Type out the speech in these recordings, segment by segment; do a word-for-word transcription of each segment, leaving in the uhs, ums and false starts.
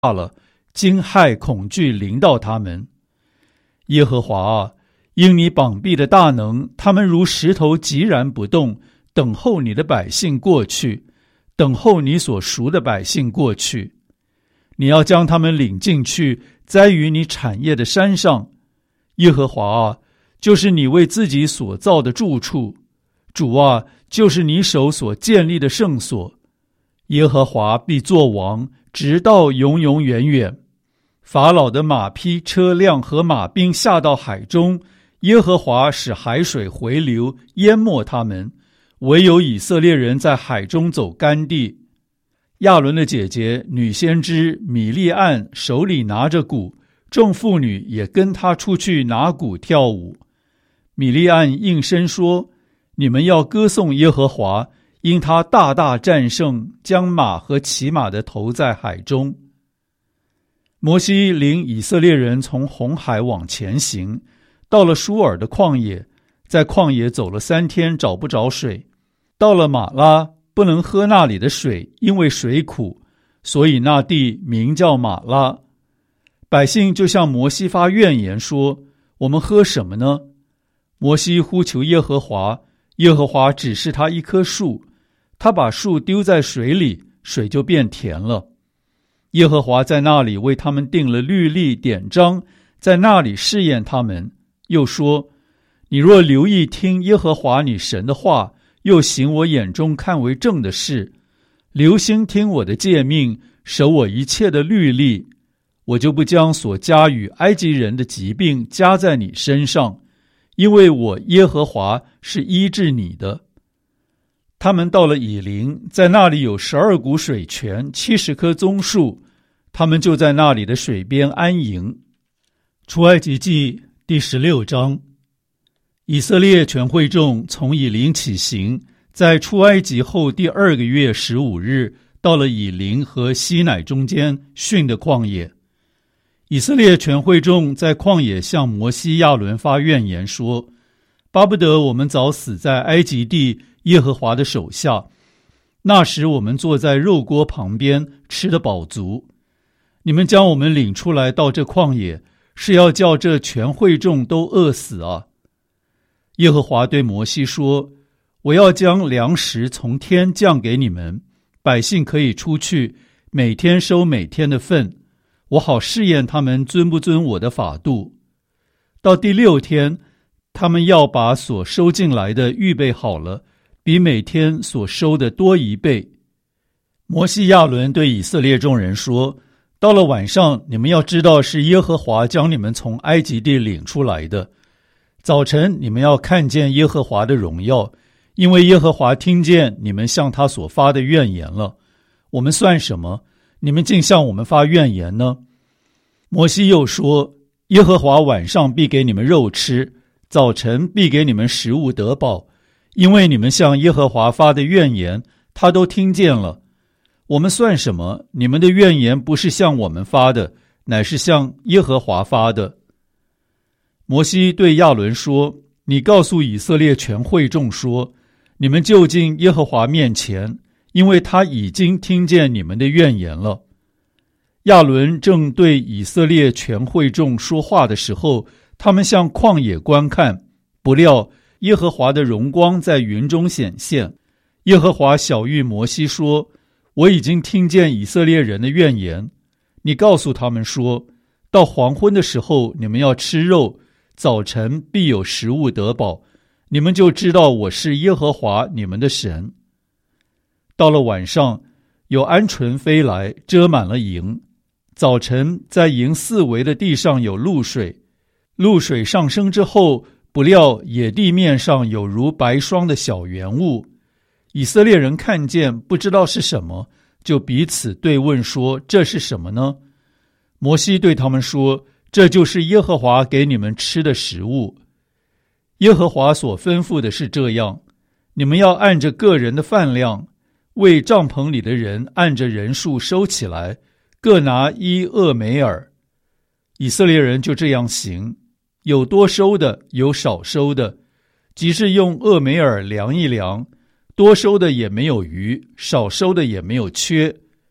怕了，惊骇恐惧临到他们。耶和华啊，因你膀臂的大能，他们如石头寂然不动，等候你的百姓过去，等候你所赎的百姓过去。你要将他们领进去，栽于你产业的山上。耶和华啊，就是你为自己所造的住处，主啊，就是你手所建立的圣所。耶和华必作王，直到永永远远。法老的马匹、车辆和马兵下到海中，耶和华使海水回流，淹没他们，唯有以色列人在海中走干地。亚伦的姐姐女先知米利暗手里拿着鼓，众妇女也跟她出去拿鼓跳舞。米利暗应声说：你们要歌颂耶和华，因他大大战胜，将马和骑马的投在海中。摩西领以色列人从红海往前行，到了舒尔的旷野，在旷野走了三天，找不着水。到了马拉，不能喝那里的水，因为水苦，所以那地名叫马拉。百姓就向摩西发怨言说：我们喝什么呢？摩西呼求耶和华，耶和华指示他一棵树，他把树丢在水里，水就变甜了。耶和华在那里为他们定了律例典章，在那里试验他们，又说：你若留意听耶和华你神的话，又行我眼中看为正的事，留心听我的诫命，守我一切的律例，我就不将所加与埃及人的疾病加在你身上，因为我耶和华是医治你的。他们到了以琳，在那里有十二股水泉，七十棵棕树，他们就在那里的水边安营。出埃及记第十六章。以色列全会众从以琳起行，在出埃及后第二个月十五日，到了以琳和西乃中间逊的旷野。以色列全会众在旷野向摩西亚伦发怨言说：巴不得我们早死在埃及地耶和华的手下，那时我们坐在肉锅旁边，吃得饱足。你们将我们领出来到这旷野，是要叫这全会众都饿死啊！耶和华对摩西说：我要将粮食从天降给你们，百姓可以出去，每天收每天的份，我好试验他们遵不遵我的法度。到第六天，他们要把所收进来的预备好了，比每天所收的多一倍。摩西亚伦对以色列众人说：到了晚上，你们要知道是耶和华将你们从埃及地领出来的。早晨你们要看见耶和华的荣耀，因为耶和华听见你们向他所发的怨言了。我们算什么？你们竟向我们发怨言呢？摩西又说：耶和华晚上必给你们肉吃，早晨必给你们食物得饱，因为你们向耶和华发的怨言，他都听见了。我们算什么？你们的怨言不是向我们发的，乃是向耶和华发的。摩西对亚伦说：你告诉以色列全会众说，你们就近耶和华面前，因为他已经听见你们的怨言了。亚伦正对以色列全会众说话的时候，他们向旷野观看，不料耶和华的荣光在云中显现。耶和华晓谕摩西说：我已经听见以色列人的怨言，你告诉他们说，到黄昏的时候你们要吃肉，早晨必有食物得饱，你们就知道我是耶和华你们的神。到了晚上，有鹌鹑飞来，遮满了营。早晨在营四围的地上有露水，露水上升之后，不料野地面上有如白霜的小圆物。以色列人看见，不知道是什么，就彼此对问说：这是什么呢？摩西对他们说：这就是耶和华给你们吃的食物。耶和华所吩咐的是这样：你们要按着个人的饭量，为帐篷里的人按着人数收起来，各拿一俄梅尔。以色列人就这样行，有多收的，有少收的，即是用俄梅尔量一量，多收的也没有余，少收的也没有缺。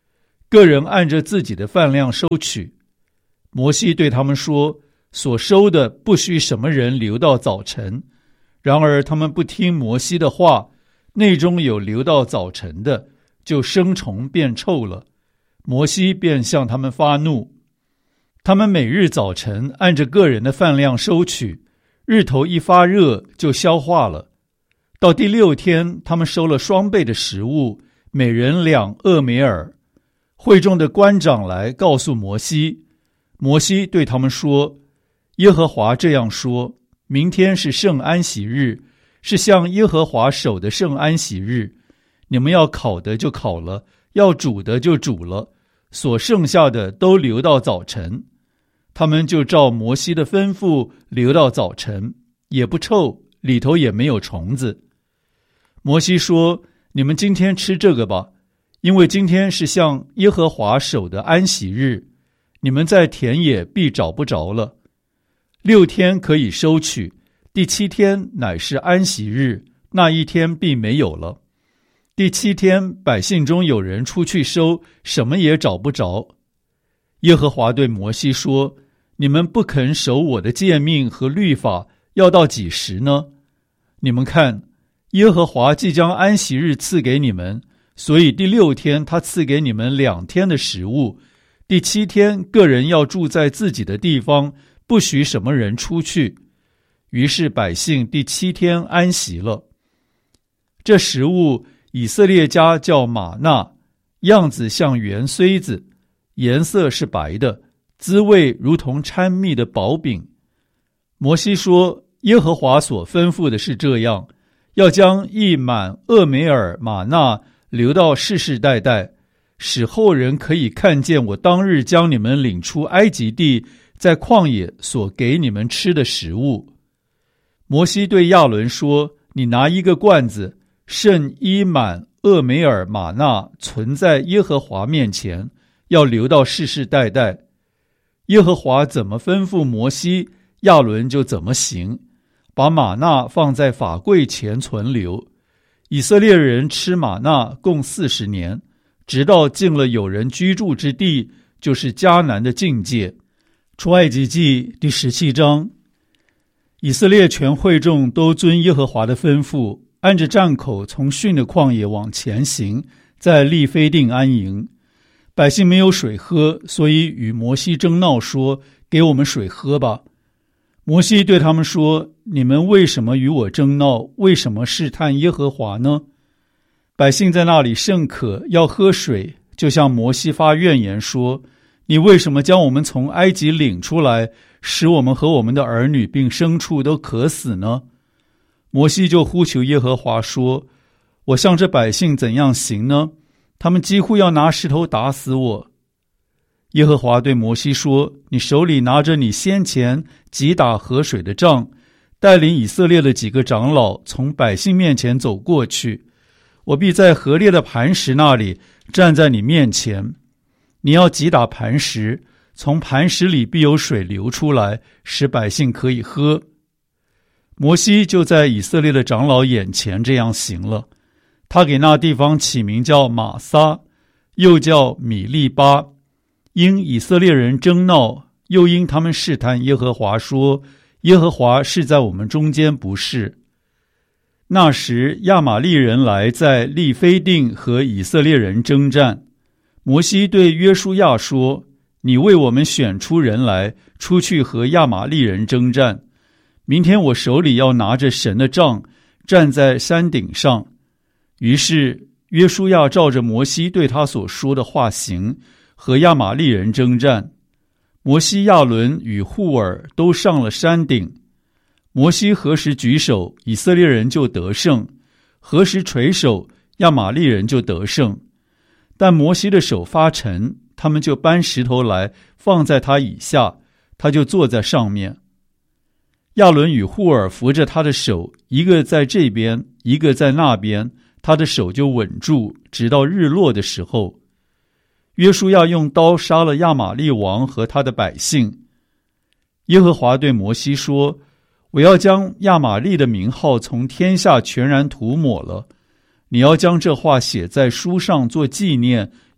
个人按着自己的饭量收取。摩西对他们说，所收的不许什么人留到早晨。然而他们不听摩西的话，内中有留到早晨的，就生虫变臭了。摩西便向他们发怒。他们每日早晨按着个人的饭量收取，日头一发热就消化了。到第六天，他们收了双倍的食物，每人两厄梅尔。会众的官长来告诉摩西，摩西对他们说，耶和华这样说，明天是圣安息日，是向耶和华守的圣安息日，你们要烤的就烤了，要煮的就煮了，所剩下的都留到早晨。他们就照摩西的吩咐留到早晨，也不臭，里头也没有虫子。摩西说，你们今天吃这个吧，因为今天是向耶和华守的安息日，你们在田野必找不着了。六天可以收取，第七天乃是安息日，那一天必没有了。第七天百姓中有人出去收，什么也找不着。耶和华对摩西说，你们不肯守我的诫命和律法，要到几时呢？你们看，耶和华即将安息日赐给你们，所以第六天他赐给你们两天的食物，第七天个人要住在自己的地方，不许什么人出去。于是百姓第七天安息了。这食物以色列家叫玛纳，样子像圆穗子，颜色是白的，滋味如同掺蜜的薄饼。摩西说，耶和华所吩咐的是这样，要将一满厄梅尔玛纳留到世世代代，使后人可以看见我当日将你们领出埃及地，在旷野所给你们吃的食物。摩西对亚伦说，你拿一个罐子，盛一满厄梅尔玛纳，存在耶和华面前，要留到世世代代。耶和华怎么吩咐摩西，亚伦就怎么行，把玛纳放在法柜前存留。以色列人吃玛纳共四十年，直到进了有人居住之地，就是迦南的境界。出埃及记第十七章。以色列全会众都遵耶和华的吩咐，按着站口从逊的旷野往前行，在利非定安营。百姓没有水喝，所以与摩西争闹说，给我们水喝吧。摩西对他们说，你们为什么与我争闹？为什么试探耶和华呢？百姓在那里甚渴，要喝水，就向摩西发怨言说，你为什么将我们从埃及领出来，使我们和我们的儿女并牲畜都渴死呢？摩西就呼求耶和华说，我向这百姓怎样行呢？他们几乎要拿石头打死我。耶和华对摩西说，你手里拿着你先前击打河水的杖，带领以色列的几个长老从百姓面前走过去，我必在河裂的磐石那里站在你面前。你要击打磐石，从磐石里必有水流出来，使百姓可以喝。摩西就在以色列的长老眼前这样行了。他给那地方起名叫玛撒，又叫米利巴，因以色列人争闹，又因他们试探耶和华说，耶和华是在我们中间不是。那时亚玛利人来在利非定和以色列人征战。摩西对约书亚说，你为我们选出人来，出去和亚玛利人征战。明天我手里要拿着神的杖，站在山顶上。于是约书亚照着摩西对他所说的话行，和亚玛利人征战。摩西、亚伦与户尔都上了山顶。摩西何时举手，以色列人就得胜；何时垂手，亚玛利人就得胜。但摩西的手发沉，他们就搬石头来放在他以下，他就坐在上面。亚伦与户尔扶着他的手，一个在这边，一个在那边，他的手就稳住，直到日落的时候。约书亚用刀杀了亚玛利王和他的百姓。耶和华对摩西说，我要将亚玛利的名号从天下全然涂抹了。你要将这话写在书上做纪念，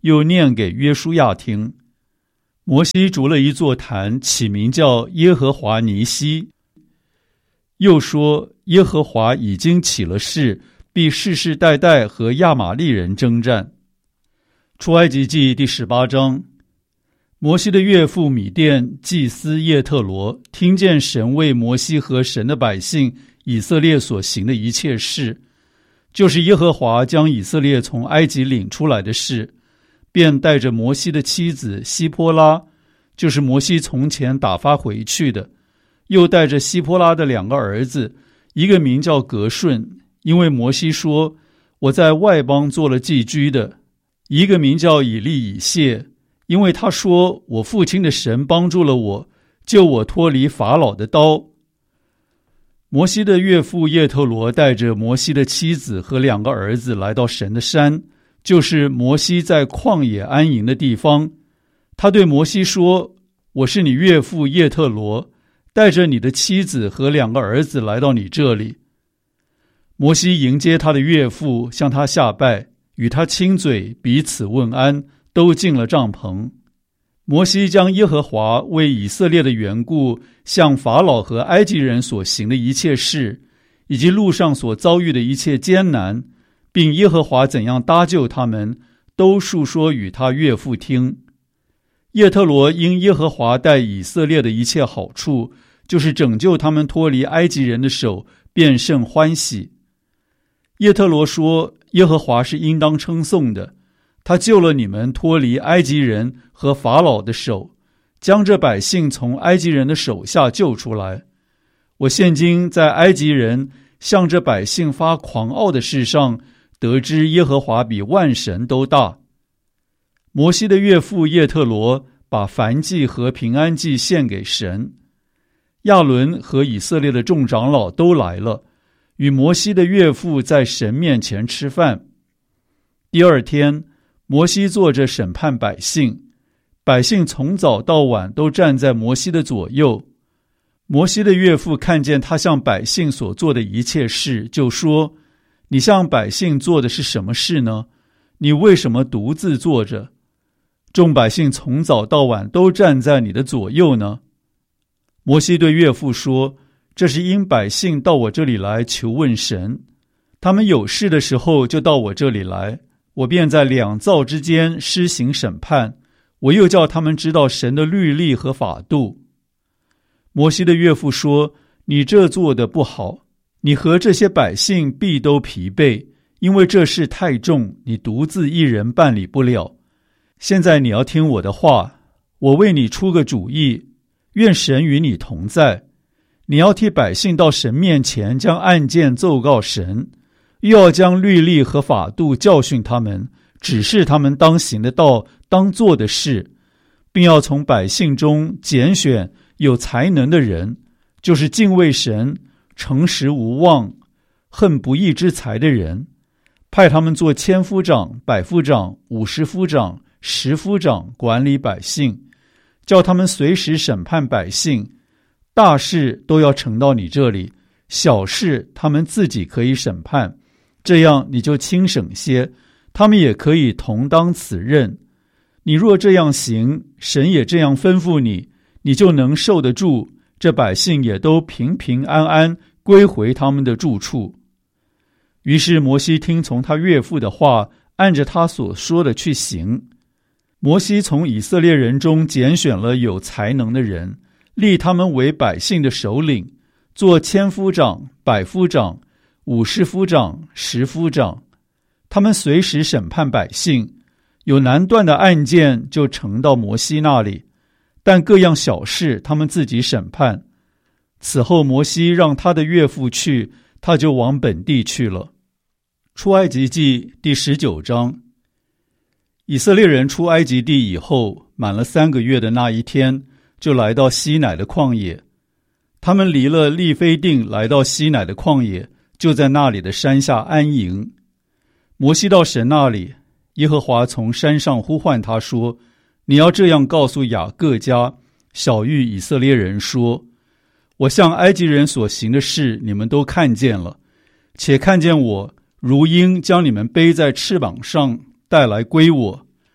又念给约书亚听。摩西筑了一座坛，起名叫耶和华尼西，又说耶和华已经起了誓，必世世代代和亚玛力人征战。出埃及记第十八章。摩西的岳父米甸祭司叶特罗听见神为摩西和神的百姓以色列所行的一切事，就是耶和华将以色列从埃及领出来的事，便带着摩西的妻子希波拉，就是摩西从前打发回去的，又带着希波拉的两个儿子，一个名叫革顺，因为摩西说我在外邦做了寄居的；一个名叫以利以谢，因为他说我父亲的神帮助了我，救我脱离法老的刀。摩西的岳父叶特罗带着摩西的妻子和两个儿子来到神的山，就是摩西在旷野安营的地方。他对摩西说，我是你岳父叶特罗，带着你的妻子和两个儿子来到你这里。摩西迎接他的岳父，向他下拜，与他亲嘴，彼此问安，都进了帐篷。摩西将耶和华为以色列的缘故向法老和埃及人所行的一切事，以及路上所遭遇的一切艰难，并耶和华怎样搭救他们，都述说与他岳父听。叶特罗因耶和华待以色列的一切好处，就是拯救他们脱离埃及人的手，便甚欢喜。叶特罗说，耶和华是应当称颂的，他救了你们脱离埃及人和法老的手，将这百姓从埃及人的手下救出来。我现今在埃及人向这百姓发狂傲的事上，得知耶和华比万神都大。摩西的岳父叶特罗把燔祭和平安祭献给神。亚伦和以色列的众长老都来了，与摩西的岳父在神面前吃饭。第二天，摩西坐着审判百姓，百姓从早到晚都站在摩西的左右。摩西的岳父看见他向百姓所做的一切事，就说，你向百姓做的是什么事呢？你为什么独自坐着？众百姓从早到晚都站在你的左右呢？摩西对岳父说，这是因百姓到我这里来求问神，他们有事的时候就到我这里来，我便在两造之间施行审判，我又叫他们知道神的律例和法度。摩西的岳父说，你这做的不好，你和这些百姓必都疲惫，因为这事太重，你独自一人办理不了。现在你要听我的话，我为你出个主意，愿神与你同在。你要替百姓到神面前将案件奏告神，又要将律例和法度教训他们，指示他们当行的道，当做的事，并要从百姓中拣选有才能的人，就是敬畏神、诚实无妄、恨不义之财的人，派他们做千夫长、百夫长、五十夫长、十夫长，管理百姓，叫他们随时审判百姓，大事都要呈到你这里，小事他们自己可以审判，这样你就轻省些，他们也可以同当此任。你若这样行，神也这样吩咐你，你就能受得住，这百姓也都平平安安归回他们的住处。于是摩西听从他岳父的话，按着他所说的去行。摩西从以色列人中拣选了有才能的人，立他们为百姓的首领，做千夫长、百夫长、五十夫长、十夫长。他们随时审判百姓，有难断的案件就呈到摩西那里，但各样小事他们自己审判。此后摩西让他的岳父去，他就往本地去了。出埃及记第十九章。以色列人出埃及地以后，满了三个月的那一天，就来到西乃的旷野。他们离了利非定，来到西乃的旷野，就在那里的山下安营。摩西到神那里，耶和华从山上呼唤他说，你要这样告诉雅各家、小谕以色列人说，我向埃及人所行的事你们都看见了，且看见我如鹰将你们背在翅膀上带来归我。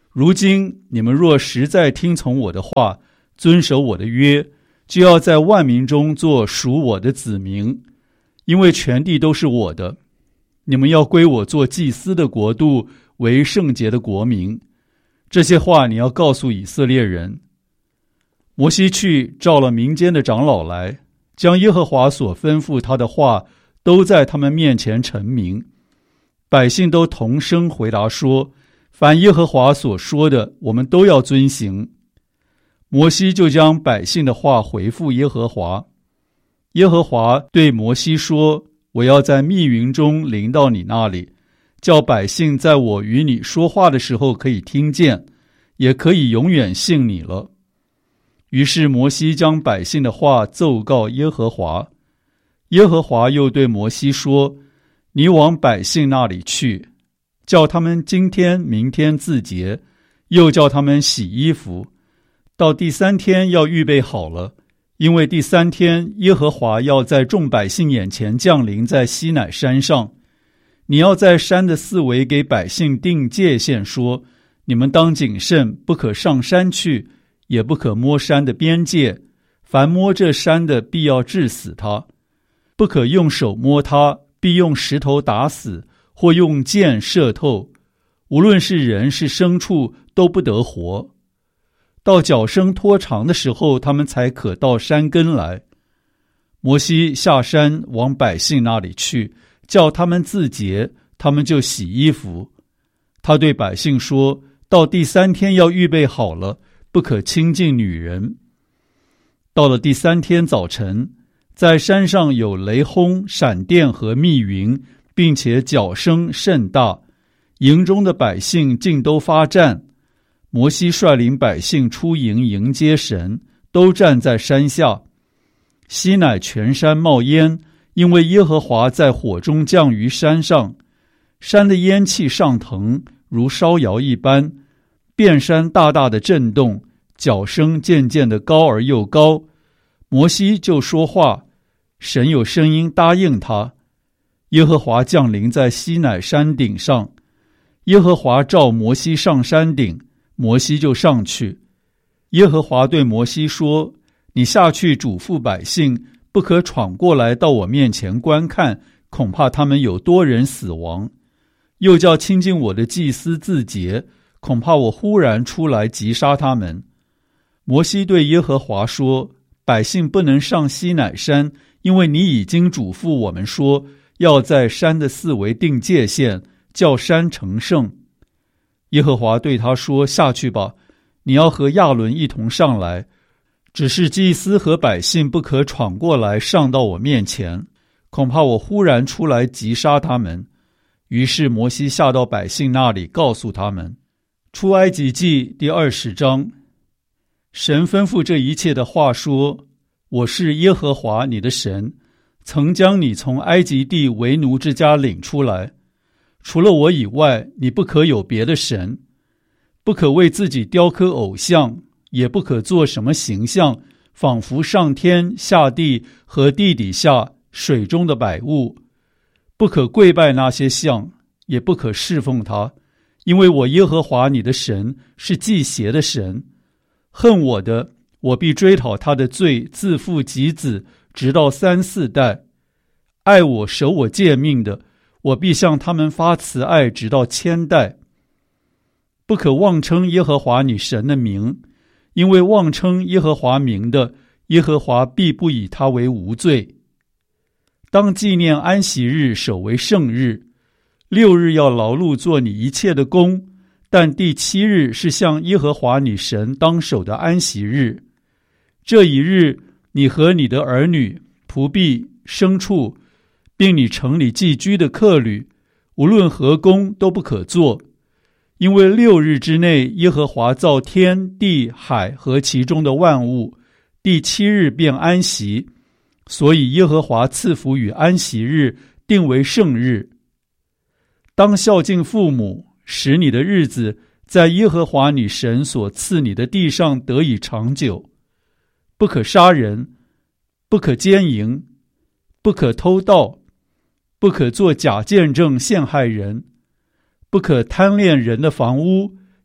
如今你们若实在听从我的话，遵守我的约，就要在万民中做属我的子民，因为全地都是我的。你们要归我做祭司的国度，为圣洁的国民。这些话你要告诉以色列人。摩西去召了民间的长老来，将耶和华所吩咐他的话都在他们面前陈明。百姓都同声回答说，凡耶和华所说的，我们都要遵行。摩西就将百姓的话回复耶和华。耶和华对摩西说，我要在密云中临到你那里，叫百姓在我与你说话的时候可以听见，也可以永远信你了。于是摩西将百姓的话奏告耶和华。耶和华又对摩西说，你往百姓那里去，叫他们今天明天自洁，又叫他们洗衣服，到第三天要预备好了，因为第三天耶和华要在众百姓眼前降临在西乃山上。你要在山的四围给百姓定界限，说，你们当谨慎，不可上山去，也不可摸山的边界，凡摸这山的必要治死他，不可用手摸他，必用石头打死，或用箭射透，无论是人是牲畜，都不得活。到脚生拖长的时候，他们才可到山根来。摩西下山往百姓那里去，叫他们自洁，他们就洗衣服。他对百姓说，到第三天要预备好了，不可亲近女人。到了第三天早晨，在山上有雷轰、闪电和密云，并且角声甚大，营中的百姓尽都发战。摩西率领百姓出营迎接神，都站在山下。西乃全山冒烟，因为耶和华在火中降于山上，山的烟气上腾，如烧窑一般，遍山大大的震动，角声渐渐的高而又高。摩西就说话，神有声音答应他。耶和华降临在西乃山顶上，耶和华召摩西上山顶，摩西就上去。耶和华对摩西说，你下去嘱咐百姓，不可闯过来到我面前观看，恐怕他们有多人死亡。又叫亲近我的祭司自洁，恐怕我忽然出来击杀他们。摩西对耶和华说，百姓不能上西乃山，因为你已经嘱咐我们说，要在山的四围定界限，叫山成圣。耶和华对他说，下去吧，你要和亚伦一同上来，只是祭司和百姓不可闯过来上到我面前，恐怕我忽然出来击杀他们。于是摩西下到百姓那里，告诉他们。出埃及记第二十章。神吩咐这一切的话说，我是耶和华你的神，曾将你从埃及地为奴之家领出来。除了我以外，你不可有别的神，不可为自己雕刻偶像，也不可做什么形象，仿佛上天下地和地底下水中的百物。不可跪拜那些像，也不可侍奉他，因为我耶和华你的神是忌邪的神。恨我的，我必追讨他的罪，自父及子，直到三四代。爱我守我诫命的，我必向他们发慈爱，直到千代。不可妄称耶和华你神的名，因为妄称耶和华名的，耶和华必不以他为无罪。当纪念安息日，守为圣日。六日要劳碌做你一切的工，但第七日是向耶和华你神当守的安息日。这一日，你和你的儿女、仆婢、牲畜，并你城里寄居的客旅，无论何工都不可做。因为六日之内，耶和华造天地海和其中的万物，第七日便安息，所以耶和华赐福与安息日，定为圣日。当孝敬父母，使你的日子在耶和华你神所赐你的地上得以长久。不可杀人，不可奸淫，不可偷盗，不可作假见证陷害人，不可贪恋人的房屋，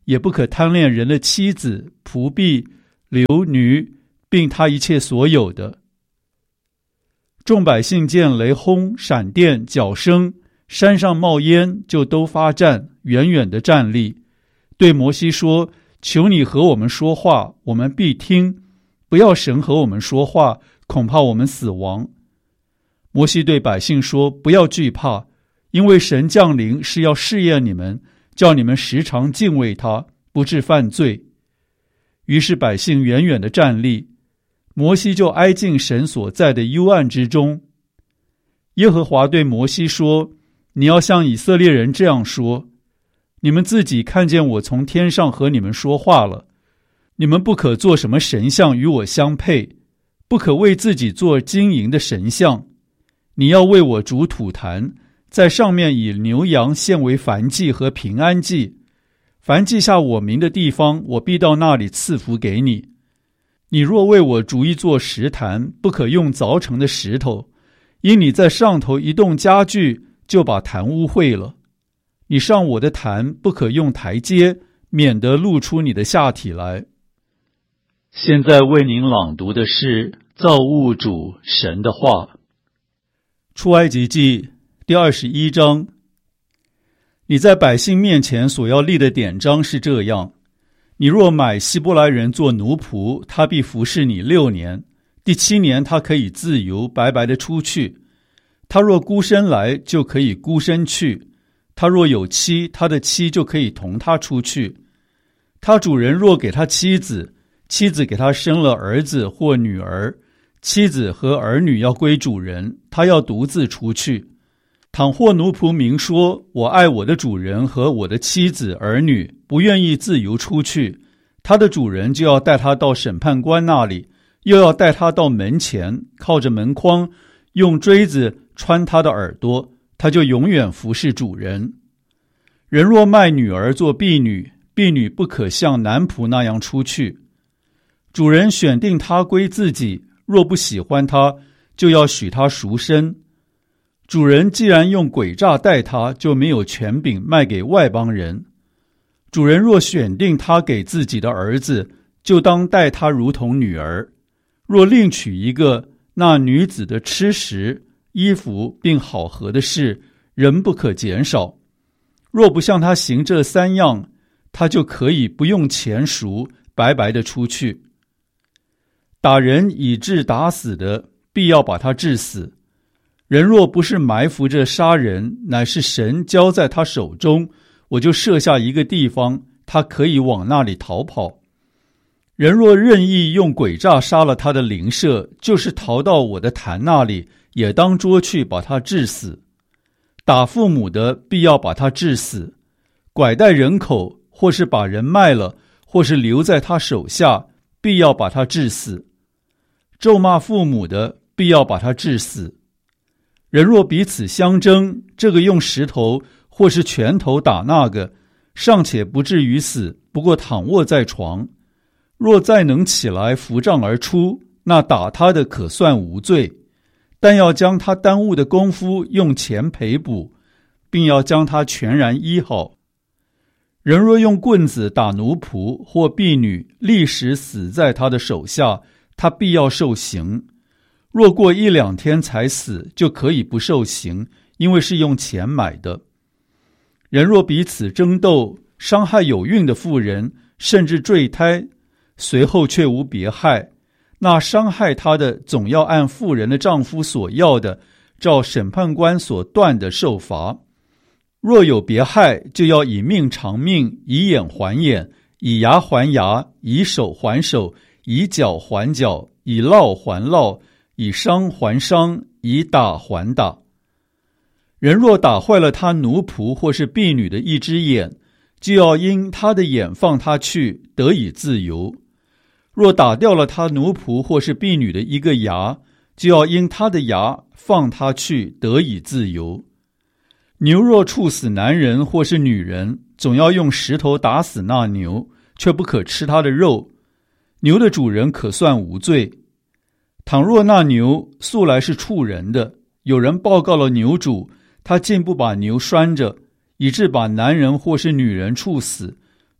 也不可贪恋人的妻子、仆婢、流女，并他一切所有的。众百姓见雷轰、闪电、角声，山上冒烟，就都发战，远远地站立，对摩西说：求你和我们说话，我们必听；不要神和我们说话，恐怕我们死亡。摩西对百姓说：不要惧怕，因为神降临是要试验你们，叫你们时常敬畏他，不致犯罪。于是百姓远远地站立，摩西就挨近神所在的幽暗之中。耶和华对摩西说：你要向以色列人这样说，你们自己看见我从天上和你们说话了，你们不可做什么神像与我相配，不可为自己做金银的神像。你要为我煮土坛，在上面以牛羊献为燔祭和平安祭。凡记下我名的地方，我必到那里赐福给你。你若为我筑一座石坛，不可用凿成的石头，因你在上头一动家具，就把坛污秽了。你上我的坛，不可用台阶，免得露出你的下体来。现在为您朗读的是造物主神的话。出埃及记第二十一章。你在百姓面前所要立的典章是这样：你若买希伯来人做奴仆，他必服侍你六年，第七年他可以自由白白的出去。他若孤身来，就可以孤身去；他若有妻，他的妻就可以同他出去。他主人若给他妻子，妻子给他生了儿子或女儿，妻子和儿女要归主人，他要独自出去。倘或奴仆明说：我爱我的主人和我的妻子儿女，不愿意自由出去，他的主人就要带他到审判官那里，又要带他到门前，靠着门框，用锥子穿他的耳朵，他就永远服侍主人。人若卖女儿做婢女，婢女不可像男仆那样出去。主人选定他归自己，若不喜欢他，就要许他赎身。主人既然用诡诈待他，就没有权柄卖给外邦人。主人若选定他给自己的儿子，就当待他如同女儿。若另娶一个，那女子的吃食、衣服并好合的事，人不可减少。若不向他行这三样，他就可以不用钱赎，白白的出去。打人以致打死的，必要把他治死。人若不是埋伏着杀人，乃是神交在他手中，我就设下一个地方，他可以往那里逃跑。人若任意用诡诈杀了他的邻舍，就是逃到我的坛那里，也当捉去把他治死。打父母的，必要把他治死；拐带人口，或是把人卖了，或是留在他手下，必要把他治死。咒骂父母的，必要把他治死。人若彼此相争，这个用石头或是拳头打那个，尚且不至于死，不过躺卧在床。若再能起来扶杖而出，那打他的可算无罪，但要将他耽误的功夫用钱赔补，并要将他全然医好。人若用棍子打奴仆或婢女，立时死在他的手下，他必要受刑。若过一两天才死，就可以不受刑，因为是用钱买的。人若彼此争斗，伤害有孕的妇人，甚至坠胎，随后却无别害，那伤害他的总要按妇人的丈夫所要的，照审判官所断的受罚。若有别害，就要以命偿命，以眼还眼，以牙还牙，以手还手，以脚还脚，以烙还烙，以伤还伤，以打还打。人若打坏了他奴仆或是婢女的一只眼，就要因他的眼放他去，得以自由。若打掉了他奴仆或是婢女的一个牙，就要因他的牙放他去，得以自由。牛若处死男人或是女人，总要用石头打死那牛，却不可吃他的肉。牛的主人可算无罪。倘若那牛素来是畜人的，有人报告了牛主，他竟不把牛拴着，以致把男人或是女人处死，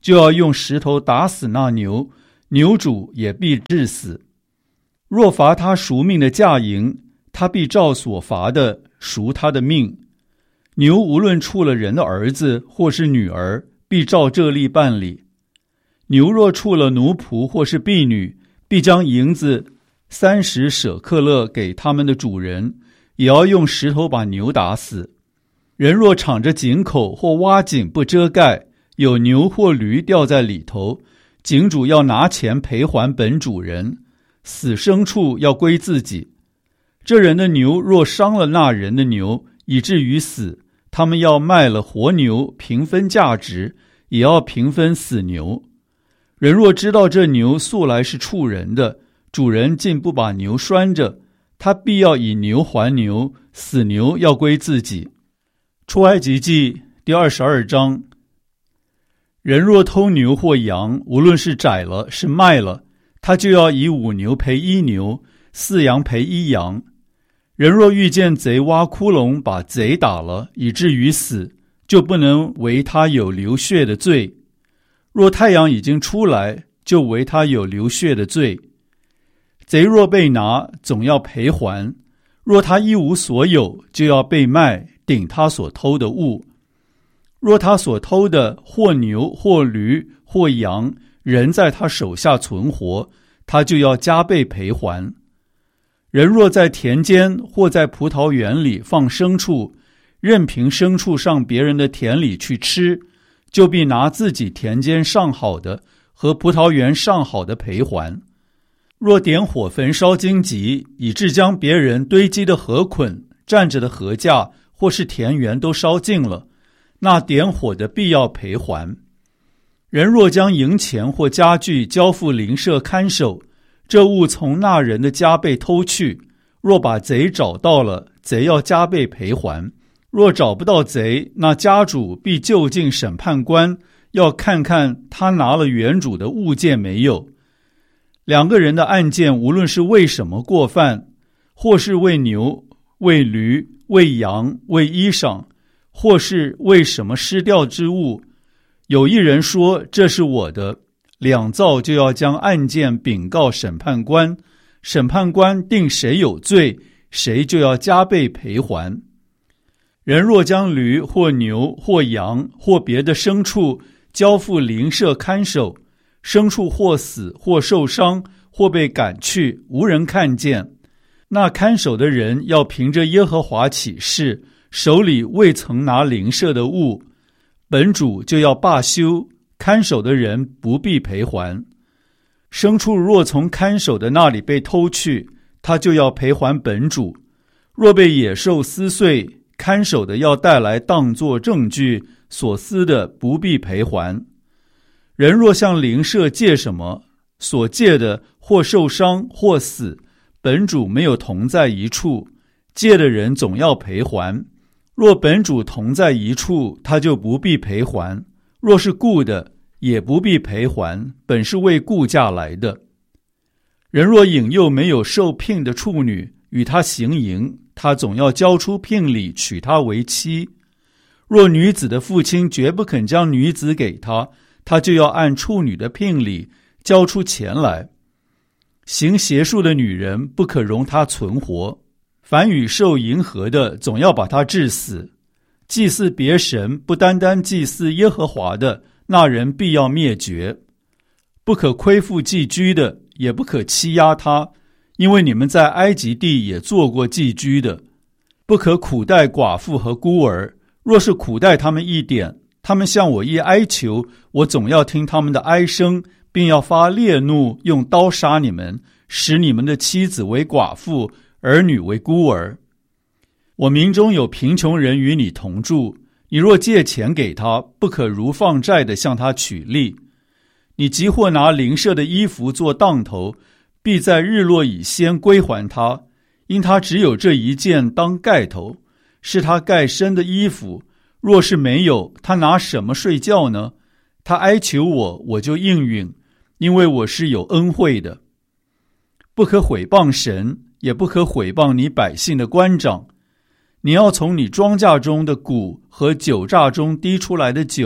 就要用石头打死那牛，牛主也必治死。若罚他赎命的价银，他必照所罚的赎他的命。牛无论触了人的儿子或是女儿，必照这例办理。牛若触了奴仆或是婢女，必将银子三十舍克勒给他们的主人，也要用石头把牛打死。人若敞着井口或挖井不遮盖，有牛或驴掉在里头，井主要拿钱赔还本主人，死牲畜要归自己。这人的牛若伤了那人的牛，以至于死，他们要卖了活牛平分价值，也要平分死牛。人若知道这牛素来是畜人的，主人竟不把牛拴着，他必要以牛还牛，死牛要归自己。出埃及记第二十二章。人若偷牛或羊，无论是宰了是卖了，他就要以五牛赔一牛，四羊赔一羊。人若遇见贼挖窟窿，把贼打了，以至于死，就不能为他有流血的罪。若太阳已经出来，就为他有流血的罪。贼若被拿，总要赔还。若他一无所有，就要被卖，顶他所偷的物。若他所偷的或牛或驴或羊，人在他手下存活，他就要加倍赔还。人若在田间或在葡萄园里放牲畜，任凭牲畜上别人的田里去吃，就必拿自己田间上好的和葡萄园上好的赔还。若点火焚烧荆棘，以致将别人堆积的禾捆、站着的禾架或是田园都烧尽了，那点火的必要赔还。人若将银钱或家具交付邻舍看守，这物从那人的家被偷去，若把贼找到了，贼要加倍赔还。若找不到贼，那家主必就近审判官，要看看他拿了原主的物件没有。两个人的案件，无论是为什么过犯，或是为牛、为驴、为羊、为衣裳，或是为什么失掉之物，有一人说这是我的，两造就要将案件禀告审判官，审判官定谁有罪，谁就要加倍赔还。人若将驴或牛或羊或别的牲畜交付邻舍看守，牲畜或死或受伤或被赶去，无人看见，那看守的人要凭着耶和华起誓，手里未曾拿邻舍的物，本主就要罢休，看守的人不必赔还。牲畜若从看守的那里被偷去，他就要赔还本主。若被野兽撕碎，看守的要带来当作证据，所撕的不必赔还。人若向邻舍借什么，所借的或受伤或死，本主没有同在一处，借的人总要赔还。若本主同在一处，他就不必赔还。若是雇的，也不必赔还，本是为雇价来的。人若引诱没有受聘的处女与他行淫，他总要交出聘礼，娶她为妻。若女子的父亲绝不肯将女子给他，他就要按处女的聘礼交出钱来。行邪术的女人不可容她存活，凡与受淫合的，总要把她治死。祭祀别神，不单单祭祀耶和华的，那人必要灭绝。不可亏负寄居的，也不可欺压他，因为你们在埃及地也做过寄居的。不可苦待寡妇和孤儿，若是苦待他们一点，他们向我一哀求，我总要听他们的哀声，并要发烈怒，用刀杀你们，使你们的妻子为寡妇，儿女为孤儿。我民中有贫穷人与你同住，你若借钱给他，不可如放债的向他取利。你即或拿邻舍的衣服做当头，必在日落以先归还他，因他只有这一件当盖头，是他盖身的衣服。若是没有，他拿什么睡觉呢？他哀求我，我就应允，因为我是有恩惠的。不可毁谤神，也不可毁谤你百姓的官长。你要从你庄稼中的谷和酒榨中滴出来的酒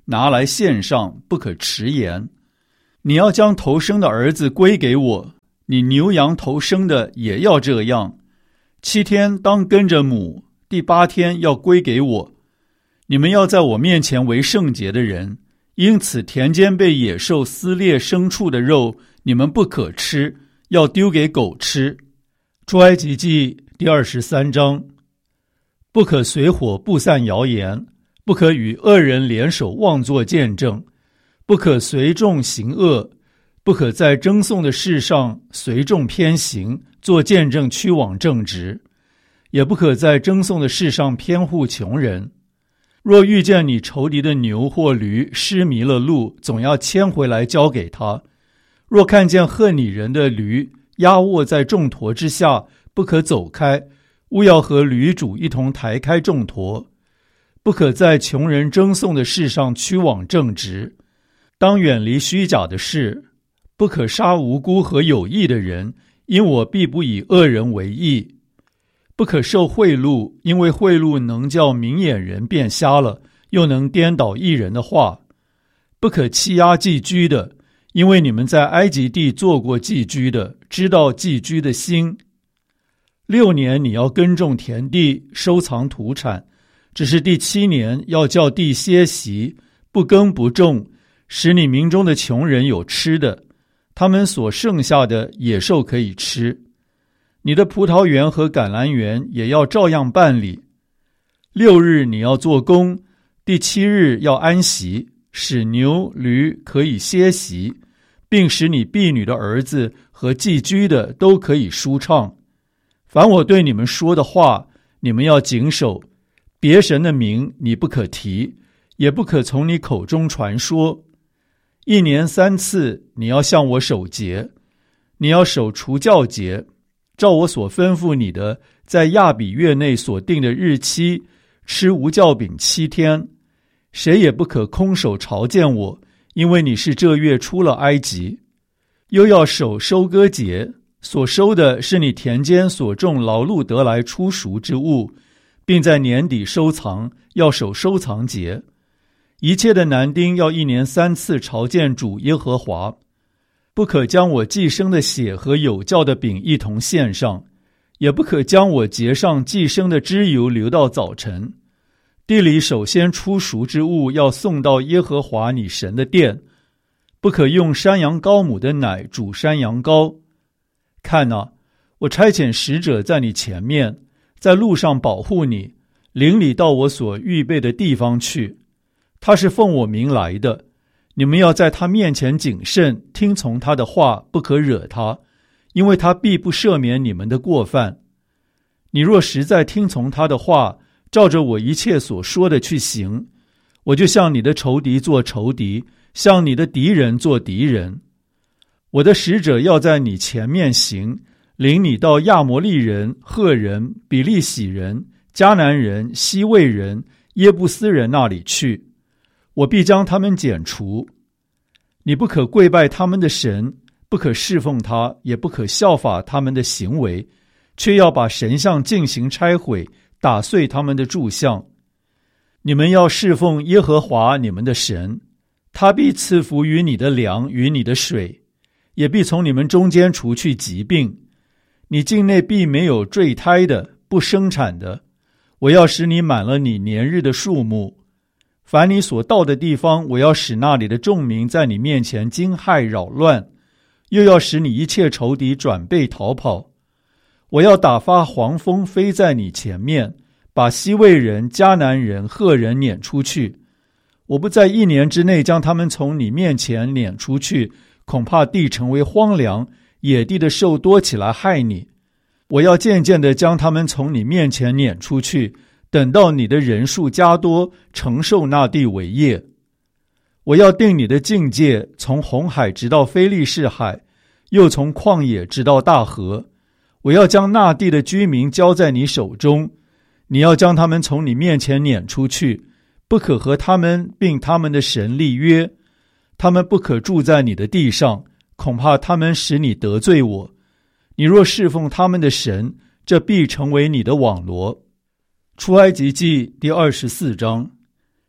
拿来献上，不可迟延。你要将头生的儿子归给我，你牛羊头生的也要这样。七天当跟着母，第八天要归给我。你们要在我面前为圣洁的人，因此田间被野兽撕裂牲畜的肉，你们不可吃，要丢给狗吃。出埃及记第二十三章。不可随火布散谣言，不可与恶人联手妄作见证，不可随众行恶，不可在争讼的事上随众偏行，做见证屈枉正直，也不可在争讼的事上偏护穷人。若遇见你仇敌的牛或驴失迷了路，总要牵回来交给他。若看见恨你人的驴压卧在重驮之下，不可走开，务要和驴主一同抬开重驮。不可在穷人争讼的事上屈枉正直，当远离虚假的事。不可杀无辜和有义的人，因我必不以恶人为义。不可受贿赂，因为贿赂能叫明眼人变瞎了，又能颠倒义人的话。不可欺压寄居的，因为你们在埃及地做过寄居的，知道寄居的心。六年你要耕种田地，收藏土产，只是第七年要叫地歇息，不耕不种，使你民中的穷人有吃的，他们所剩下的野兽可以吃。你的葡萄园和橄榄园也要照样办理。六日你要做工，第七日要安息，使牛驴可以歇息，并使你婢女的儿子和寄居的都可以舒畅。凡我对你们说的话，你们要谨守。别神的名你不可提，也不可从你口中传说。一年三次你要向我守节，你要守除酵节，照我所吩咐你的，在亚比月内所定的日期，吃无酵饼七天。谁也不可空手朝见我，因为你是这月出了埃及。又要守收割节，所收的是你田间所种劳碌得来初熟之物，并在年底收藏，要守收藏节。一切的男丁要一年三次朝见主耶和华。不可将我祭牲的血和有酵的饼一同献上，也不可将我节上祭牲的脂油留到早晨。地里首先出熟之物要送到耶和华你神的殿。不可用山羊羔母的奶煮山羊羔。看哪，我差遣使者在你前面，在路上保护你，领你到我所预备的地方去。他是奉我名来的，你们要在他面前谨慎，听从他的话，不可惹他，因为他必不赦免你们的过犯。你若实在听从他的话，照着我一切所说的去行，我就向你的仇敌做仇敌，向你的敌人做敌人。我的使者要在你前面行，领你到亚摩利人、赫人、比利洗人、迦南人、西魏人、耶布斯人那里去。我必将他们剪除。你不可跪拜他们的神，不可侍奉他，也不可效法他们的行为，却要把神像进行拆毁，打碎他们的柱像。你们要侍奉耶和华你们的神，他必赐福于你的粮与你的水，也必从你们中间除去疾病。你境内必没有坠胎的，不生产的。我要使你满了你年日的数目。凡你所到的地方，我要使那里的众民在你面前惊骇扰乱，又要使你一切仇敌转背逃跑。我要打发黄蜂飞在你前面，把西魏人、迦南人、赫人撵出去。我不在一年之内将他们从你面前撵出去，恐怕地成为荒凉，野地的兽多起来害你。我要渐渐地将他们从你面前撵出去，等到你的人数加多，承受那地为业。我要定你的境界，从红海直到非利士海，又从旷野直到大河。我要将那地的居民交在你手中，你要将他们从你面前撵出去，不可和他们并他们的神立约。他们不可住在你的地上，恐怕他们使你得罪我。你若侍奉他们的神，这必成为你的网罗。出埃及记第二十四章。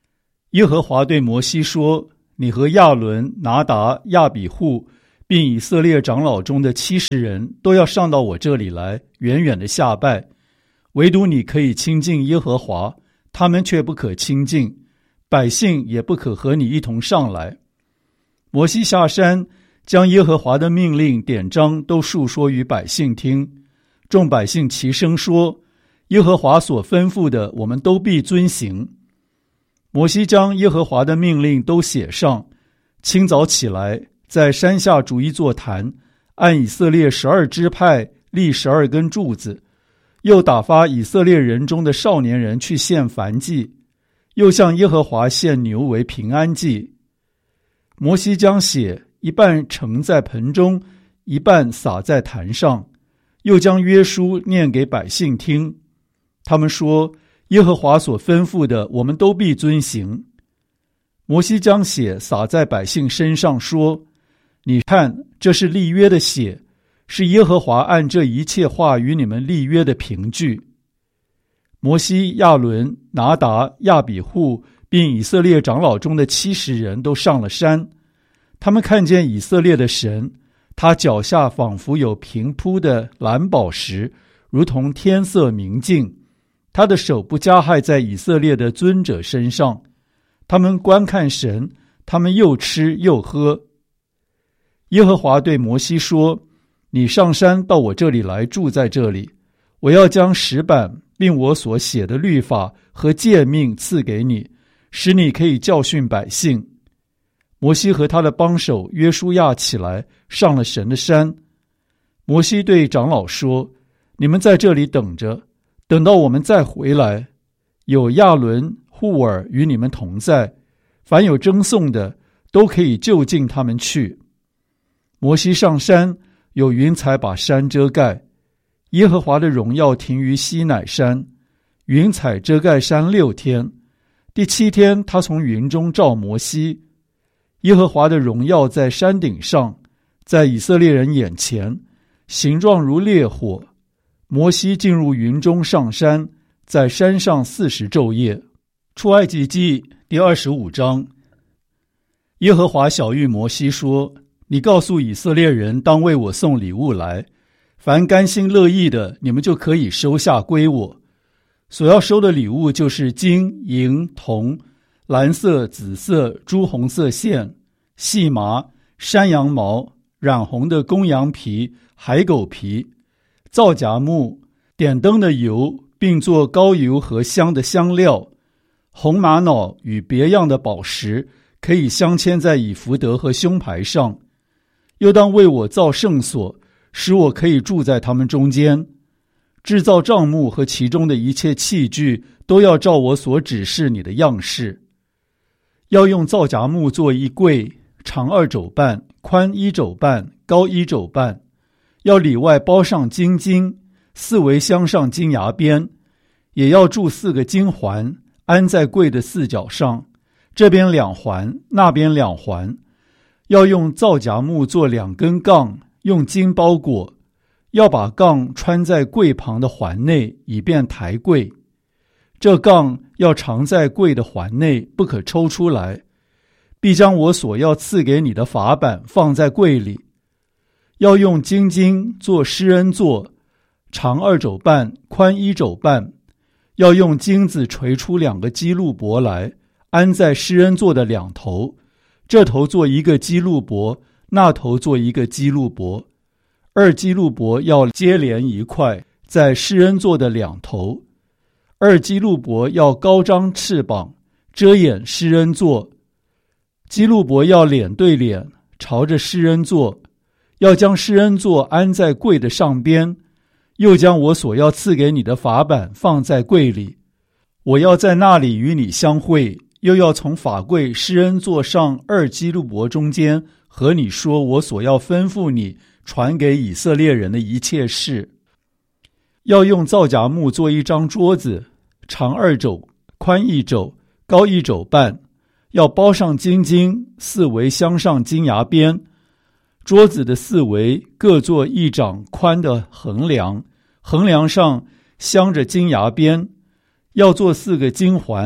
耶和华对摩西说：你和亚伦、拿达、亚比户并以色列长老中的七十人都要上到我这里来，远远的下拜。唯独你可以亲近耶和华，他们却不可亲近，百姓也不可和你一同上来。摩西下山，将耶和华的命令典章都述说于百姓听。众百姓齐声说：耶和华所吩咐的，我们都必遵行。摩西将耶和华的命令都写上，清早起来，在山下筑一座坛，按以色列十二支派立十二根柱子，又打发以色列人中的少年人去献燔祭，又向耶和华献牛为平安祭。摩西将血一半盛在盆中，一半洒在坛上，又将约书念给百姓听。他们说：耶和华所吩咐的，我们都必遵行。摩西将血洒在百姓身上，说：你看，这是立约的血，是耶和华按这一切话与你们立约的凭据。摩西、亚伦、拿达、亚比户并以色列长老中的七十人都上了山，他们看见以色列的神，他脚下仿佛有平铺的蓝宝石，如同天色明净。他的手不加害在以色列的尊者身上。他们观看神，他们又吃又喝。耶和华对摩西说：你上山到我这里来，住在这里，我要将石板并我所写的律法和诫命赐给你，使你可以教训百姓。摩西和他的帮手约书亚起来，上了神的山。摩西对长老说：你们在这里等着，等到我们再回来。有亚伦、户尔与你们同在，凡有争讼的，都可以就近他们去。摩西上山，有云彩把山遮盖。耶和华的荣耀停于西乃山，云彩遮盖山六天。第七天，他从云中召摩西。耶和华的荣耀在山顶上，在以色列人眼前，形状如烈火。摩西进入云中上山，在山上四十昼夜。出埃及记第二十五章。耶和华晓谕摩西说：你告诉以色列人，当为我送礼物来，凡甘心乐意的，你们就可以收下归我。所要收的礼物就是金、银、铜、蓝色、紫色、朱红色线、细麻、山羊毛、染红的公羊皮、海狗皮、皂荚木、点灯的油，并做膏油和香的香料，红玛瑙与别样的宝石，可以镶嵌在以弗得和胸牌上。又当为我造圣所，使我可以住在他们中间。制造帐幕和其中的一切器具，都要照我所指示你的样式。要用皂荚木做一柜，长二肘半，宽一肘半，高一肘半。要里外包上金金，四围镶上金牙边，也要铸四个金环，安在柜的四角上，这边两环，那边两环。要用皂荚木做两根杠，用金包裹，要把杠穿在柜旁的环内，以便抬柜。这杠要藏在柜的环内，不可抽出来。必将我所要赐给你的法版放在柜里。要用金金做施恩座，长二肘半，宽一肘半。要用金子锤出两个基路伯来，安在施恩座的两头，这头做一个基路伯，那头做一个基路伯。二基路伯要接连一块，在施恩座的两头。二基路伯要高张翅膀，遮掩施恩座。基路伯要脸对脸，朝着施恩座。要将施恩座安在柜的上边，又将我所要赐给你的法版放在柜里。我要在那里与你相会，又要从法柜施恩座上二基路伯中间和你说我所要吩咐你传给以色列人的一切事。要用皂荚木做一张桌子，长二肘，宽一肘，高一肘半，要包上金金，四围镶上金牙边。桌子的四围各做一掌宽的横梁，横梁上镶着金牙边。要做四个金环，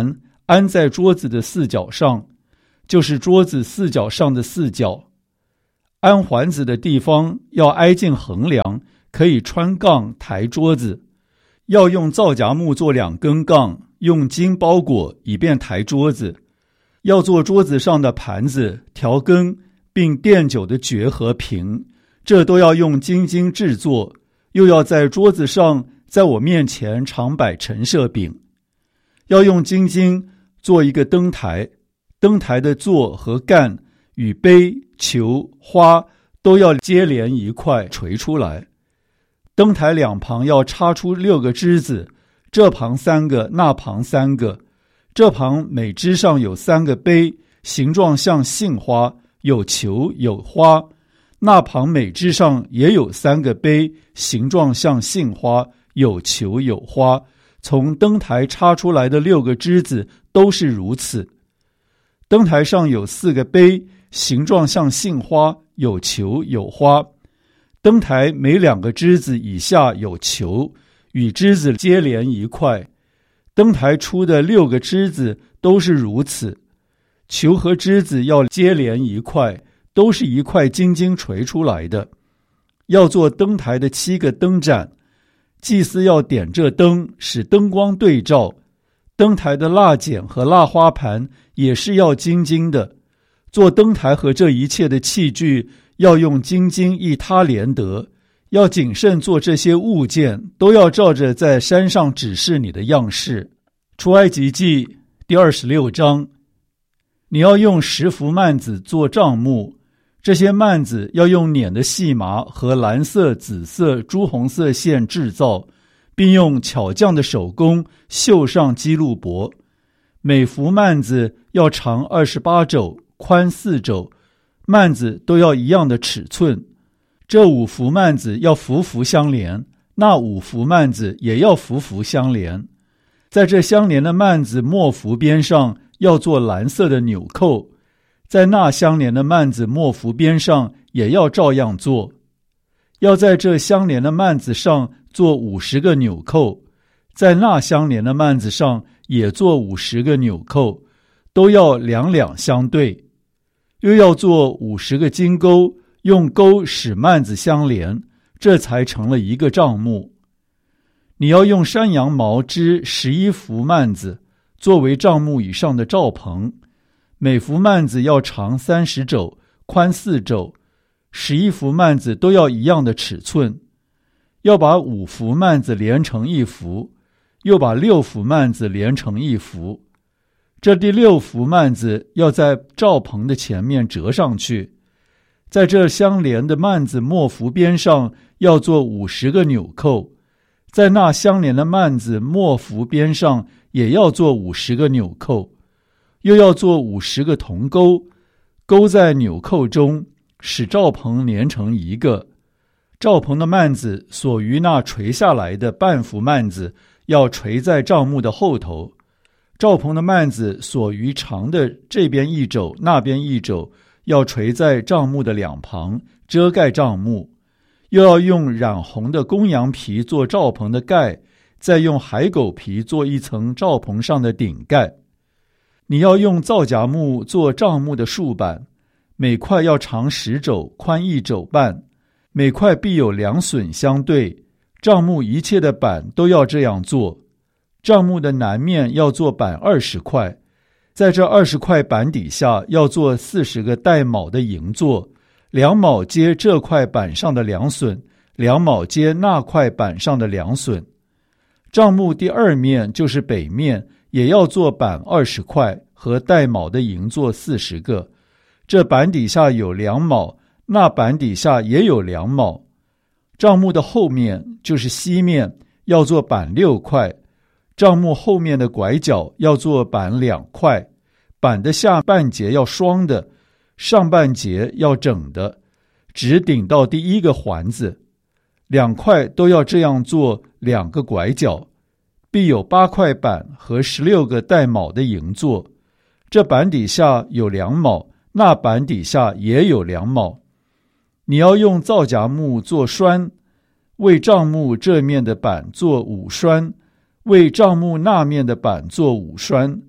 安在桌子的四角上，就是桌子四角上的四角。安环子的地方要挨近横梁，可以穿杠抬桌子。要用皂荚木做两根杠，用金包裹，以便抬桌子。要做桌子上的盘子、调羹，并奠酒的爵和瓶，这都要用金金制作。又要在桌子上，在我面前常摆陈设饼。要用金金做一个灯台，灯台的座和干与杯、球、花都要接连一块垂出来。灯台两旁要插出六个枝子，这旁三个，那旁三个。这旁每枝上有三个杯，形状像杏花，有球有花。那旁每枝上也有三个杯，形状像杏花，有球有花。从灯台插出来的六个枝子都是如此。灯台上有四个杯，形状像杏花，有球有花。灯台每两个枝子以下有球，与枝子接连一块。灯台出的六个枝子都是如此。球和枝子要接连一块，都是一块金金垂出来的。要做灯台的七个灯盏，祭司要点这灯，使灯光对照。灯台的蜡剪和蜡花盘也是要金金的。做灯台和这一切的器具，要用金金一他连得。要谨慎做这些物件，都要照着在山上指示你的样式。出埃及记第二十六章，你要用十幅幔子做帐幕，这些幔子要用捻的细麻和蓝色、紫色、朱红色线制造，并用巧匠的手工绣上基路伯。每幅幔子要长二十八肘，宽四肘，幔子都要一样的尺寸。这五幅幔子要幅幅相连，那五幅幔子也要幅幅相连。在这相连的幔子末幅边上要做蓝色的纽扣，在那相连的幔子末幅边上也要照样做。要在这相连的幔子上做五十个纽扣，在那相连的幔子上也做五十个纽扣，都要两两相对。又要做五十个金钩，用钩使幔子相连，这才成了一个帐幕。你要用山羊毛织十一幅幔子，作为帐幕以上的罩棚。每幅幔子要长三十肘，宽四肘，十一幅幔子都要一样的尺寸。要把五幅幔子连成一幅，又把六幅幔子连成一幅。这第六幅幔子要在罩棚的前面折上去。在这相连的幔子末幅边上要做五十个纽扣，在那相连的幔子末幅边上也要做五十个纽扣。又要做五十个铜钩，钩在纽扣中，使罩棚连成一个。罩棚的幔子所余那垂下来的半幅幔子要垂在帐幕的后头。罩棚的幔子所余长的这边一肘那边一肘要垂在帐幕的两旁，遮盖帐幕。又要用染红的公羊皮做罩棚的盖，再用海狗皮做一层罩棚上的顶盖。你要用皂荚木做帐幕的竖板，每块要长十肘，宽一肘半，每块必有两榫相对。帐幕一切的板都要这样做。帐幕的南面要做板二十块，在这二十块板底下要做四十个带卯的营座，两卯接这块板上的两榫，两卯接那块板上的两榫。帐幕第二面就是北面，也要做板二十块和带卯的营座四十个，这板底下有两卯，那板底下也有两卯。帐幕的后面就是西面，要做板六块。帐幕后面的拐角要做板两块，板的下半截要双的，上半截要整的，直顶到第一个环子。两块都要这样做两个拐角，必有八块板和十六个带卯的营座。这板底下有两卯，那板底下也有两卯。你要用皂荚木做栓，为帐幕这面的板做五栓，为帐幕那面的板做五栓。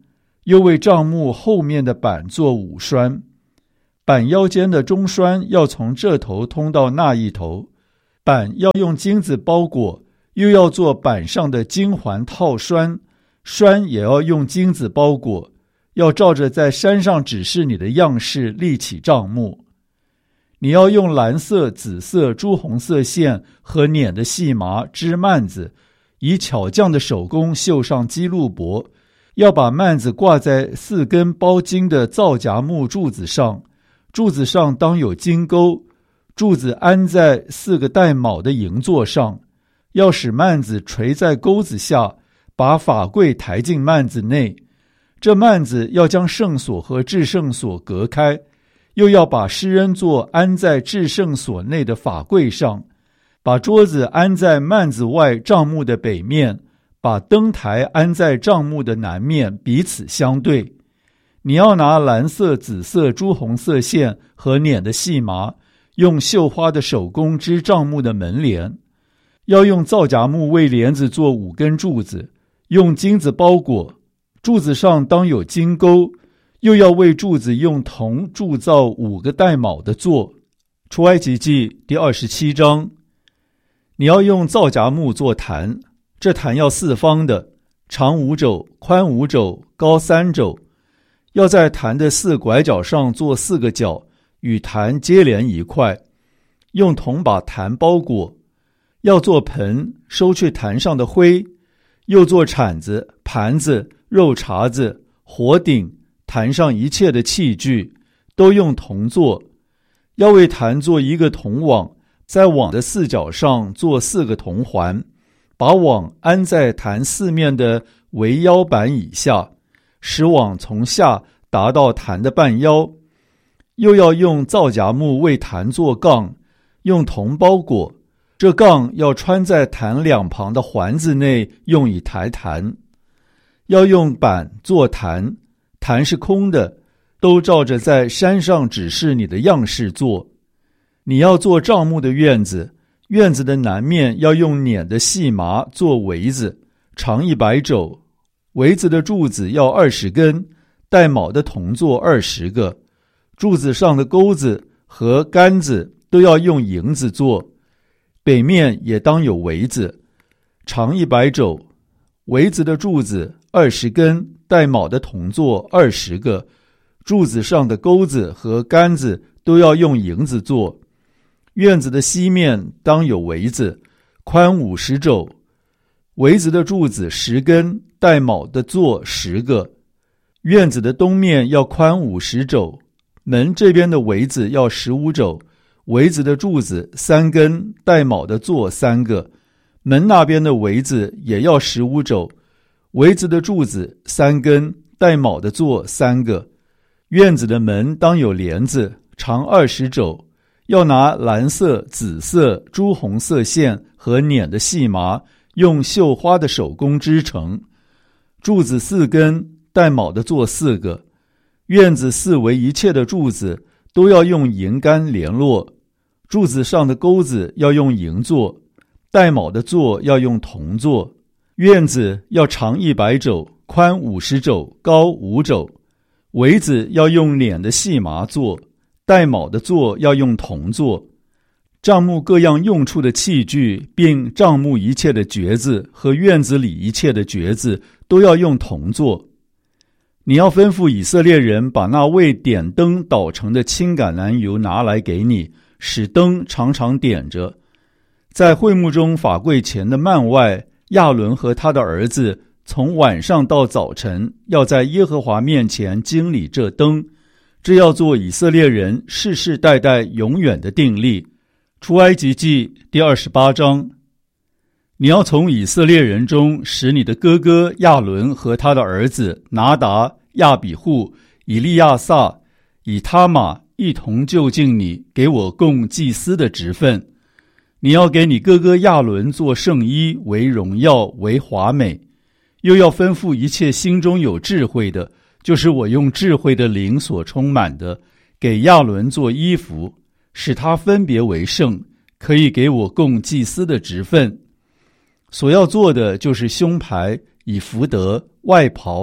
又为帐幕后面的板做五栓，板腰间的中栓要从这头通到那一头，板要用金子包裹，又要做板上的金环套栓，栓也要用金子包裹，要照着在山上指示你的样式立起帐幕。你要用蓝色、紫色、朱红色线和捻的细麻织幔子，以巧匠的手工绣上基路伯，要把幔子挂在四根包金的皂荚木柱子上，柱子上当有金钩，柱子安在四个带卯的银座上，要使幔子垂在钩子下，把法柜抬进幔子内。这幔子要将圣所和至圣所隔开，又要把施恩座安在至圣所内的法柜上，把桌子安在幔子外帐幕的北面，把灯台安在帐幕的南面，彼此相对。你要拿蓝色、紫色、朱红色线和捻的细麻，用绣花的手工织帐幕的门帘。要用皂荚木为帘子做五根柱子，用金子包裹，柱子上当有金钩，又要为柱子用铜铸造五个带卯的座。出埃及记第二十七章。你要用皂荚木做坛，这坛要四方的，长五肘，宽五肘，高三肘。要在坛的四拐角上做四个角，与坛接连一块，用铜把坛包裹。要做盆，收去坛上的灰，又做铲子、盘子、肉茬子、火鼎，坛上一切的器具都用铜做。要为坛做一个铜网，在网的四角上做四个铜环，把网安在坛四面的围腰板以下，使网从下达到坛的半腰。又要用皂荚木为坛做杠，用铜包裹，这杠要穿在坛两旁的环子内，用以抬坛。要用板做坛，坛是空的，都照着在山上指示你的样式做。你要做帐幕的院子，院子的南面要用捻的细麻做围子，长一百肘，围子的柱子要二十根，带卯的铜座二十个，柱子上的钩子和杆子都要用银子做。北面也当有围子，长一百肘，围子的柱子二十根，带卯的铜座二十个，柱子上的钩子和杆子都要用银子做。院子的西面当有围子，宽五十肘，围子的柱子十根，带卯的座十个。院子的东面要宽五十肘，门这边的围子要十五肘，围子的柱子三根，带卯的座三个。门那边的围子也要十五肘，围子的柱子三根，带卯的座三个。院子的门当有帘子，长二十肘，要拿蓝色、紫色、朱红色线和捻的细麻，用绣花的手工织成。柱子四根，带卯的座四个。院子四围一切的柱子都要用银杆联络，柱子上的钩子要用银做，带卯的座要用铜做。院子要长一百肘，宽五十肘，高五肘。围子要用捻的细麻做，带卯的座要用铜做。帐幕各样用处的器具，并帐幕一切的橛子和院子里一切的橛子，都要用铜做。你要吩咐以色列人把那为点灯捣成的青橄榄油拿来给你，使灯常常点着。在会幕中法柜前的幔外，亚伦和他的儿子从晚上到早晨，要在耶和华面前经理这灯，这要做以色列人世世代代永远的定例。出埃及记第二十八章。你要从以色列人中使你的哥哥亚伦和他的儿子拿达、亚比户、以利亚撒、以他玛一同就近你，给我供祭司的职分。你要给你哥哥亚伦做圣衣，为荣耀，为华美。又要吩咐一切心中有智慧的，就是我用智慧的灵所充满的，给亚伦做衣服，使他分别为圣，可以给我供祭司的职分。所要做的就是胸牌、以弗得、外袍、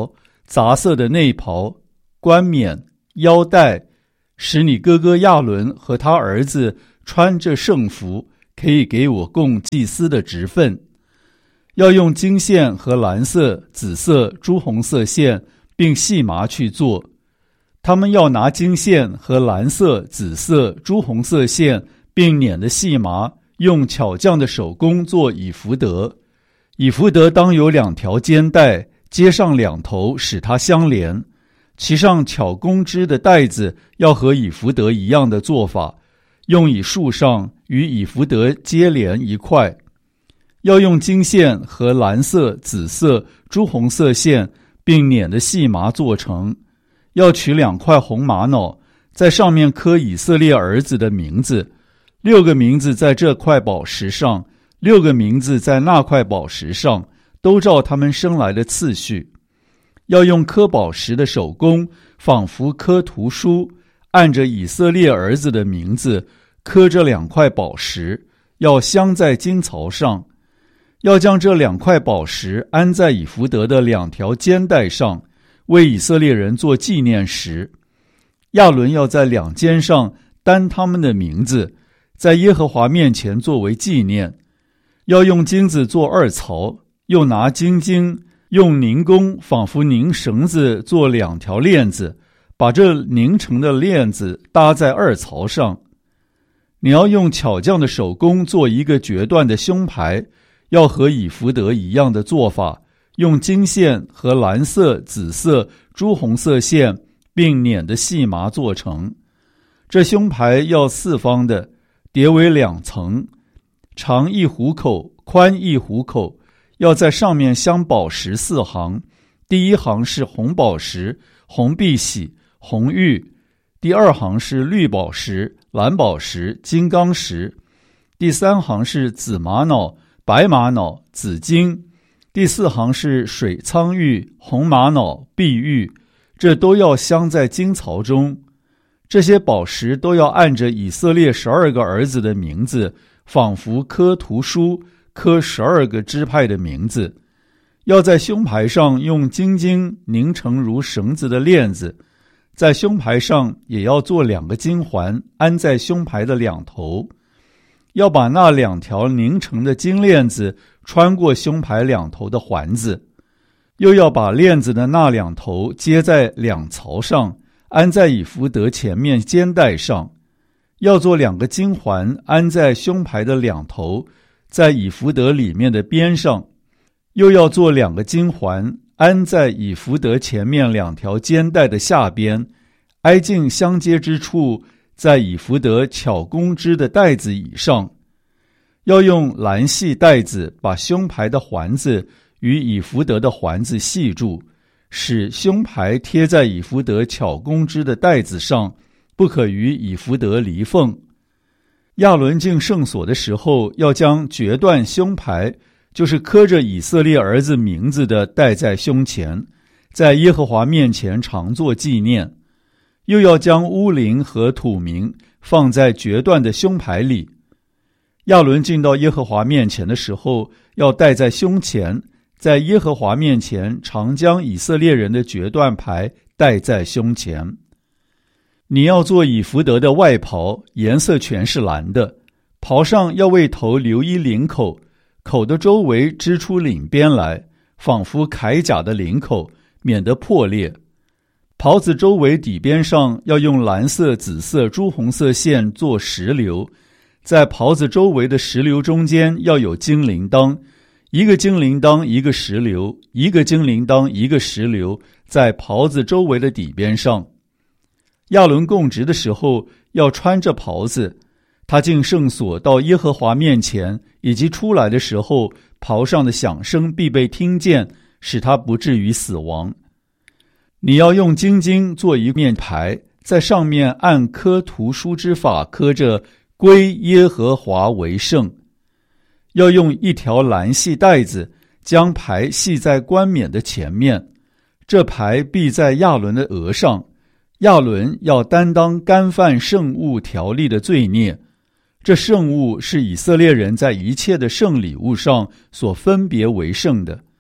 杂色的内袍、冠冕、腰带，使你哥哥亚伦和他儿子穿着圣服，可以给我供祭司的职分。要用金线和蓝色、紫色、朱红色线并细麻去做。他们要拿金线和蓝色、紫色、朱红色线并捻的细麻，用巧匠的手工做以弗得。以弗得当有两条肩带，接上两头，使它相连。其上巧工织的带子要和以弗得一样的做法，用以束上，与以弗得接连一块。要用金线和蓝色、紫色、朱红色线并捻的细麻做成。要取两块红玛瑙，在上面刻以色列儿子的名字，六个名字在这块宝石上，六个名字在那块宝石上，都照他们生来的次序。要用刻宝石的手工，仿佛刻图书，按着以色列儿子的名字刻这两块宝石，要镶在金槽上。要将这两块宝石安在以弗得的两条肩带上，为以色列人做纪念石。亚伦要在两肩上担他们的名字，在耶和华面前作为纪念。要用金子做二槽，又拿金经，用凝工仿佛拧绳子做两条链子，把这拧成的链子搭在二槽上。你要用巧匠的手工做一个决断的胸牌，要和以弗得一样的做法，用金线和蓝色、紫色、朱红色线并捻的细麻做成。这胸牌要四方的，叠为两层，长一虎口，宽一虎口，要在上面镶宝石四行。第一行是红宝石、红碧玺、红玉；第二行是绿宝石、蓝宝石、金刚石；第三行是紫玛瑙、白玛瑙、紫金；第四行是水苍玉、红玛瑙、碧玉，这都要镶在金槽中。这些宝石都要按着以色列十二个儿子的名字，仿佛刻图书，刻十二个支派的名字。要在胸牌上用金经拧成如绳子的链子，在胸牌上也要做两个金环，安在胸牌的两头。要把那两条拧成的金链子穿过胸牌两头的环子，又要把链子的那两头接在两槽上，安在以弗得前面肩带上。要做两个金环，安在胸牌的两头，在以弗得里面的边上。又要做两个金环，安在以弗得前面两条肩带的下边，挨近相接之处，在以弗得巧工织的带子以上。要用蓝细带子把胸牌的环子与以弗得的环子系住，使胸牌贴在以弗得巧工织的带子上，不可与以弗得离缝。亚伦进圣所的时候，要将决断胸牌，就是刻着以色列儿子名字的，戴在胸前，在耶和华面前常作纪念。又要将乌灵和土名放在决断的胸牌里。亚伦进到耶和华面前的时候，要戴在胸前，在耶和华面前常将以色列人的决断牌戴在胸前。你要做以弗得的外袍，颜色全是蓝的，袍上要为头留一领口，口的周围织出领边来，仿佛铠甲的领口，免得破裂。袍子周围底边上要用蓝色、紫色、朱红色线做石榴，在袍子周围的石榴中间要有金铃铛，一个金铃铛一个石榴，一个金铃铛一个石榴，在袍子周围的底边上。亚伦供职的时候要穿着袍子，他进圣所到耶和华面前，以及出来的时候，袍上的响声必被听见，使他不至于死亡。你要用金经做一面牌，在上面按刻图书之法刻着归耶和华为圣。要用一条蓝细带子将牌系在冠冕的前面，这牌必在亚伦的额上。亚伦要担当干犯圣物条例的罪孽，这圣物是以色列人在一切的圣礼物上所分别为圣的。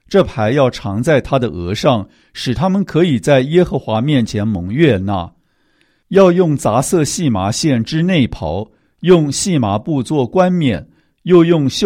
这牌要常在他的额上，使他们可以在耶和华面前蒙悦纳。要用杂色细麻线织内袍，用细麻布做冠冕，又用绣